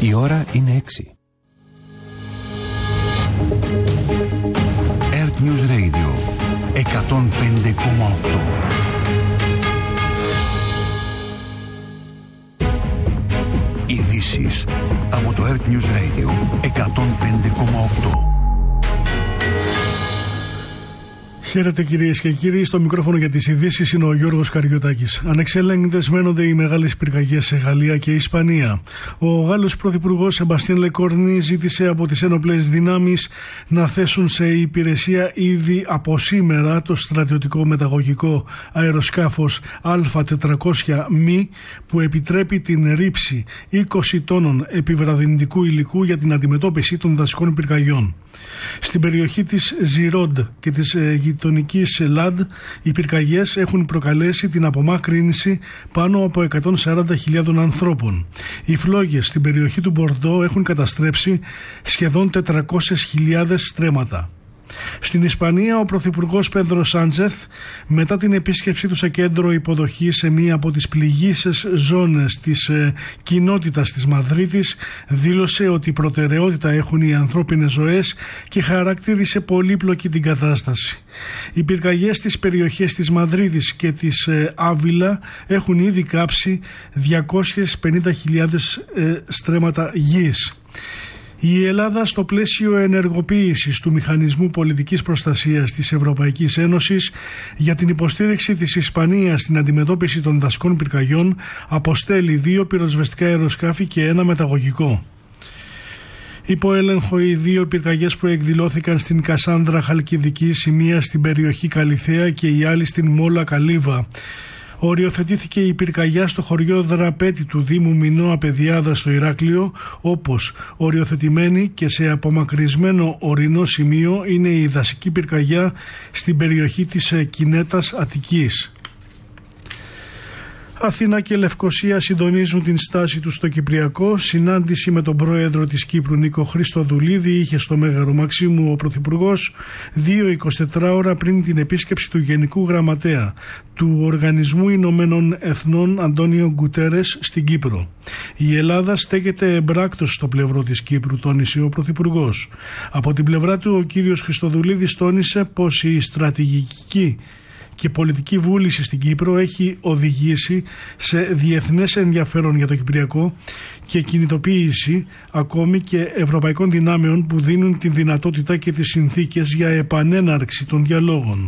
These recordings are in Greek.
Η ώρα είναι 6. Earth News Radio 105,8. Ειδήσεις από το Earth News Radio 105,8. Χαίρετε κυρίες και κύριοι, στο μικρόφωνο για τις ειδήσεις είναι ο Γιώργος Καριωτάκης. Ανεξέλεγκτες μένονται οι μεγάλες πυρκαγιές σε Γαλλία και Ισπανία. Ο Γάλλος Πρωθυπουργός Σεμπαστιέν Λεκόρνη ζήτησε από τις ένοπλες δυνάμεις να θέσουν σε υπηρεσία ήδη από σήμερα το στρατιωτικό μεταγωγικό αεροσκάφος Α400 μη που επιτρέπει την ρήψη 20 τόνων επιβραδυντικού υλικού για την αντιμετώπιση των δασικών πυρκαγιών. Στην περιοχή της Ζιρόντ και της γειτονικής Λαντ, οι πυρκαγιές έχουν προκαλέσει την απομάκρυνση πάνω από 140.000 ανθρώπων. Οι φλόγες στην περιοχή του Μπορντό έχουν καταστρέψει σχεδόν 400.000 στρέμματα. Στην Ισπανία, ο Πρωθυπουργός Πέντρο Σάντσεθ, μετά την επίσκεψή του σε κέντρο υποδοχής σε μία από τις πληγείσες ζώνες της κοινότητας της Μαδρίτης, δήλωσε ότι προτεραιότητα έχουν οι ανθρώπινες ζωές και χαρακτήρισε πολύπλοκη την κατάσταση. Οι πυρκαγιές στις περιοχές της Μαδρίτης και της Άβυλα έχουν ήδη κάψει 250.000 στρέμματα γης. Η Ελλάδα, στο πλαίσιο ενεργοποίησης του Μηχανισμού Πολιτικής Προστασίας της Ευρωπαϊκής Ένωσης για την υποστήριξη της Ισπανίας στην αντιμετώπιση των δασικών πυρκαγιών, αποστέλει 2 πυροσβεστικά αεροσκάφη και 1 μεταγωγικό. Υπό έλεγχο οι 2 πυρκαγιές που εκδηλώθηκαν στην Κασάνδρα Χαλκιδική, η μία στην περιοχή Καλιθέα και η άλλη στην Μόλα Καλύβα. Οριοθετήθηκε η πυρκαγιά στο χωριό Δραπέτη του Δήμου Μινώα Παιδιάδα στο Ηράκλειο, όπως οριοθετημένη και σε απομακρυσμένο ορεινό σημείο είναι η δασική πυρκαγιά στην περιοχή της Κινέτας Αττικής. Αθήνα και Λευκοσία συντονίζουν την στάση του στο Κυπριακό. Συνάντηση με τον πρόεδρο της Κύπρου Νίκο Χριστοδουλίδη είχε στο Μέγαρο Μαξίμου ο Πρωθυπουργός 2-24 ώρα πριν την επίσκεψη του Γενικού Γραμματέα του Οργανισμού Ηνωμένων Εθνών Αντώνιο Γκουτέρες στην Κύπρο. Η Ελλάδα στέκεται εμπράκτος στο πλευρό της Κύπρου, τόνισε ο Πρωθυπουργός. Από την πλευρά του ο κύριος Χριστοδουλίδης τόνισε πως η στρατηγική και πολιτική βούληση στην Κύπρο έχει οδηγήσει σε διεθνές ενδιαφέρον για το Κυπριακό και κινητοποίηση ακόμη και ευρωπαϊκών δυνάμεων που δίνουν τη δυνατότητα και τις συνθήκες για επανέναρξη των διαλόγων.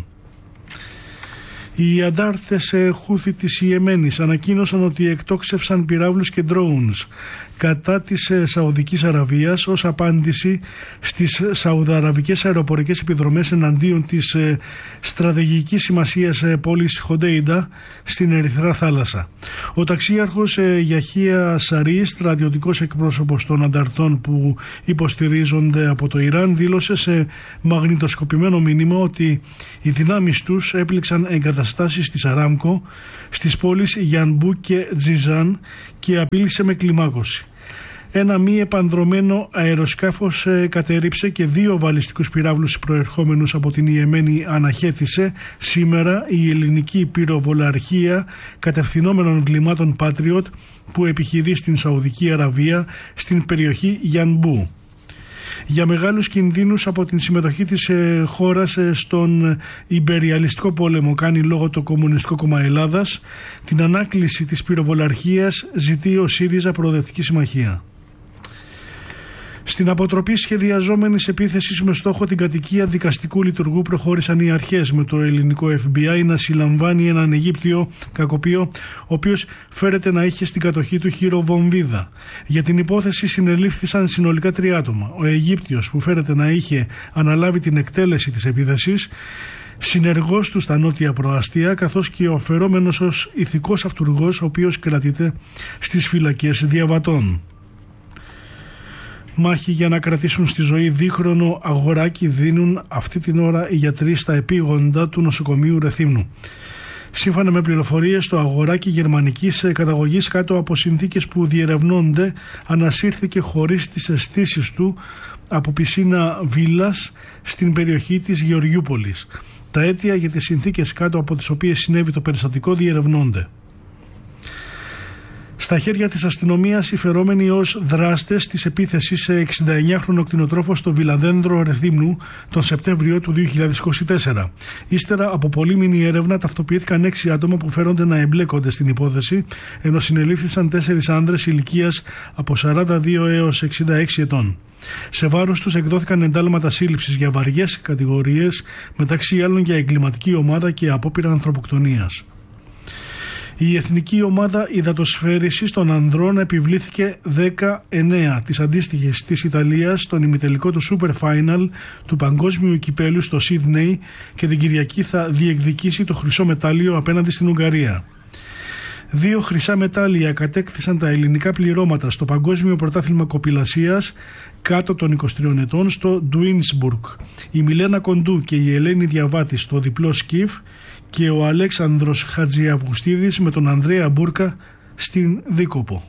Οι αντάρτες Χούθη της Ιεμένης ανακοίνωσαν ότι εκτόξευσαν πυράβλους και drones κατά της Σαουδικής Αραβίας ως απάντηση στις σαουδαραβικές αεροπορικές επιδρομές εναντίον της στρατηγικής σημασίας πόλης Χοντέιντα στην Ερυθρά Θάλασσα. Ο ταξίαρχος Γιαχία Σαρί, στρατιωτικός εκπρόσωπος των ανταρτών που υποστηρίζονται από το Ιράν, δήλωσε σε μαγνητοσκοπημένο μήνυμα ότι οι δυνάμεις τους έπληξαν εγκαταστάσεις της Αράμκο στις πόλεις Γιανμπού και Τζιζάν και απείλησε με κλιμάκωση. Ένα μη επανδρωμένο αεροσκάφος κατέρριψε και 2 βαλιστικούς πυράβλους προερχόμενους από την Ιεμένη αναχέτησε σήμερα η ελληνική πυροβολαρχία κατευθυνόμενων βλημάτων Patriot που επιχειρεί στην Σαουδική Αραβία στην περιοχή Γιανμπού. Για μεγάλους κινδύνους από την συμμετοχή της χώρας στον υπεριαλιστικό πόλεμο κάνει λόγο το Κομμουνιστικό Κόμμα Ελλάδας. Την ανάκληση της πυροβολαρχίας ζητεί ο ΣΥΡΙΖΑ Προοδευτική Συμμαχία. Στην αποτροπή σχεδιαζόμενης επίθεσης με στόχο την κατοικία δικαστικού λειτουργού προχώρησαν οι αρχές με το ελληνικό FBI να συλλαμβάνει έναν Αιγύπτιο κακοποιό, ο οποίος φέρεται να είχε στην κατοχή του χειροβομβίδα. Για την υπόθεση συνελήφθησαν συνολικά 3 άτομα. Ο Αιγύπτιος που φέρεται να είχε αναλάβει την εκτέλεση της επίθεσης, συνεργός του στα νότια προαστία, καθώς και ο φερόμενος ως ηθικός αυτουργός, ο οποίος κρατείται στις φυλακές διαβατών. Μάχη για να κρατήσουν στη ζωή δίχρονο αγοράκι δίνουν αυτή την ώρα οι γιατροί στα επίγοντα του νοσοκομείου Ρεθύμνου. Σύμφωνα με πληροφορίες, το αγοράκι γερμανικής καταγωγής κάτω από συνθήκες που διερευνώνται ανασύρθηκε χωρίς τις αισθήσεις του από πισίνα βίλας στην περιοχή της Γεωργιούπολης. Τα αίτια για τις συνθήκες κάτω από τις οποίες συνέβη το περιστατικό διερευνώνται. Στα χέρια της αστυνομίας οι φερόμενοι ως δράστες της επίθεσης σε 69χρονο κτηνοτρόφο στο Βιλαδέντρο Ρεθύμνου τον Σεπτέμβριο του 2024. Ύστερα από πολύμηνη έρευνα ταυτοποιήθηκαν 6 άτομα που φέρονται να εμπλέκονται στην υπόθεση, ενώ συνελήφθησαν 4 άνδρες ηλικίας από 42 έως 66 ετών. Σε βάρος τους εκδόθηκαν εντάλματα σύλληψης για βαριές κατηγορίες, μεταξύ άλλων για εγκληματική ομάδα και απόπειρα ανθρωποκτονίας. Η Εθνική Ομάδα Υδατοσφαίρισης των ανδρών επιβλήθηκε 19 της αντίστοιχης της Ιταλίας στον ημιτελικό του Super Final του Παγκόσμιου Κυπέλου στο Σίδνεϊ και την Κυριακή θα διεκδικήσει το χρυσό μετάλλιο απέναντι στην Ουγγαρία. 2 χρυσά μετάλλια κατέκτησαν τα ελληνικά πληρώματα στο Παγκόσμιο Πρωτάθλημα Κοπηλασίας κάτω των 23 ετών στο Ντουίνσμπουργκ. Η Μιλένα Κοντού και η Ελένη Διαβάτη στο διπλό σκιφ και ο Αλέξανδρος Χατζιαυγουστίδης με τον Ανδρέα Μπούρκα στην δίκοπο.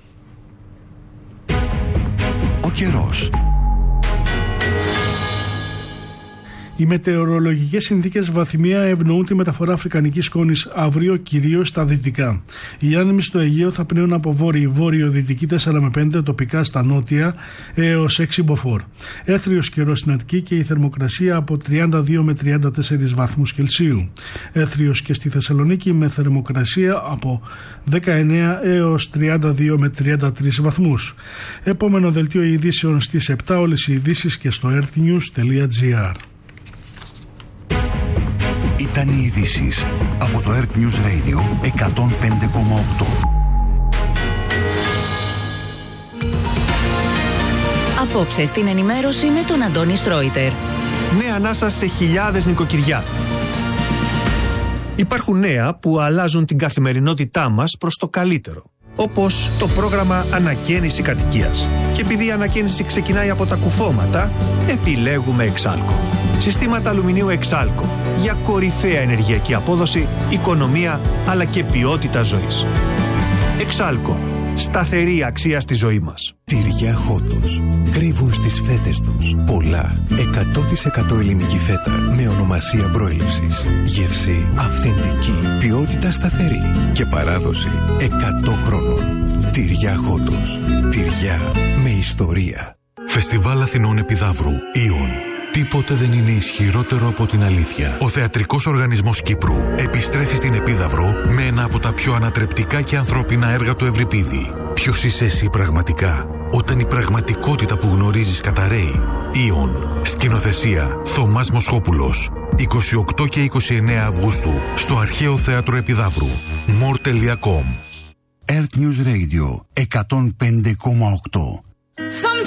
Ο καιρός. Οι μετεωρολογικές συνθήκες βαθμία ευνοούν τη μεταφορά αφρικανικής σκόνης αύριο κυρίως στα δυτικά. Οι άνεμοι στο Αιγαίο θα πνέουν από βόρειο-δυτική 4 με 5 τοπικά στα νότια έως 6 μποφόρ. Έθριος καιρός στην Αττική και η θερμοκρασία από 32 με 34 βαθμούς Κελσίου. Έθριος και στη Θεσσαλονίκη με θερμοκρασία από 19 έως 32 με 33 βαθμούς. Επόμενο δελτίο ειδήσεων στις 7, όλες οι ειδήσεις και στο earthnews.gr. Ήταν οι ειδήσεις από το Earth News Radio 105,8. Απόψε στην ενημέρωση με τον Αντώνη Σρόιτερ. Νέα ανάσα σε χιλιάδες νοικοκυριά. Υπάρχουν νέα που αλλάζουν την καθημερινότητά μας προς το καλύτερο. Όπως το πρόγραμμα Ανακαίνιση Κατοικίας. Και επειδή η ανακαίνιση ξεκινάει από τα κουφώματα, επιλέγουμε Εξάλκο. Συστήματα αλουμινίου Εξάλκο για κορυφαία ενεργειακή απόδοση, οικονομία αλλά και ποιότητα ζωής. Εξάλκο. Σταθερή αξία στη ζωή μας. Τυριά Χότος. Κρύβουν στις φέτες τους πολλά 100% ελληνική φέτα με ονομασία προέλευσης. Γεύση αυθεντική, ποιότητα σταθερή και παράδοση 100 χρόνων. Τυριά Χότος. Τυριά με ιστορία. Φεστιβάλ Αθηνών Επιδαύρου. Ιον. Τίποτε δεν είναι ισχυρότερο από την αλήθεια. Ο Θεατρικός Οργανισμός Κύπρου επιστρέφει στην Επίδαυρο με ένα από τα πιο ανατρεπτικά και ανθρώπινα έργα του Ευρυπίδη. Ποιος είσαι εσύ πραγματικά, όταν η πραγματικότητα που γνωρίζεις καταραίει? Ιον. Σκηνοθεσία Θωμάς Μοσχόπουλος. 28 και 29 Αυγούστου στο Αρχαίο Θέατρο Επιδαύρου. more.com. Earth News Radio 105,8.